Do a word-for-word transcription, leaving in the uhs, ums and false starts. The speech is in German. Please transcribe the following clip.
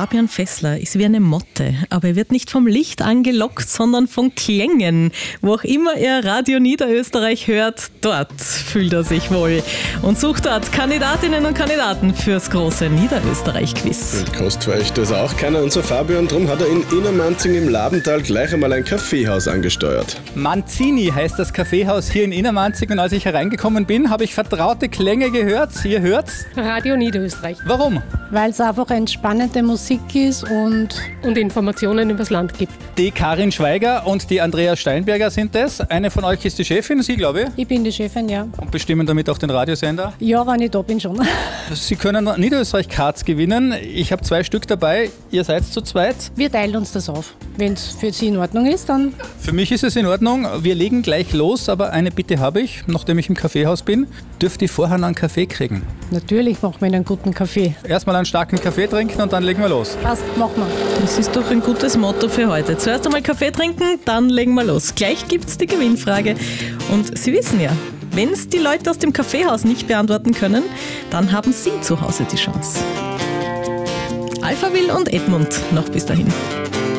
Fabian Fessler ist wie eine Motte, aber er wird nicht vom Licht angelockt, sondern von Klängen. Wo auch immer er Radio Niederösterreich hört, dort fühlt er sich wohl und sucht dort Kandidatinnen und Kandidaten fürs große Niederösterreich-Quiz. Und kostet für euch das auch keiner, unser Fabian. Drum hat er in Innermanzing im Labental gleich einmal ein Kaffeehaus angesteuert. Manzini heißt das Kaffeehaus hier in Innermanzing und als ich hereingekommen bin, habe ich vertraute Klänge gehört. Ihr hört's? Radio Niederösterreich. Warum? Weil es einfach entspannende Musik ist und, und Informationen über das Land gibt. Die Karin Schweiger und die Andrea Steinberger sind das. Eine von euch ist die Chefin, Sie, glaube ich. Ich bin die Chefin, ja. Und bestimmen damit auch den Radiosender? Ja, wenn ich da bin schon. Sie können Niederösterreich-Cards gewinnen. Ich habe zwei Stück dabei. Ihr seid zu zweit. Wir teilen uns das auf. Wenn es für Sie in Ordnung ist, dann... Für mich ist es in Ordnung. Wir legen gleich los, aber eine Bitte habe ich, nachdem ich im Kaffeehaus bin. Dürft ihr vorher noch einen Kaffee kriegen? Natürlich machen wir einen guten Kaffee. Erstmal einen starken Kaffee trinken und dann legen wir los. Passt, machen wir. Das ist doch ein gutes Motto für heute. Zuerst einmal Kaffee trinken, dann legen wir los. Gleich gibt's die Gewinnfrage. Und Sie wissen ja, wenn es die Leute aus dem Kaffeehaus nicht beantworten können, dann haben Sie zu Hause die Chance. Alphaville und Edmund noch bis dahin.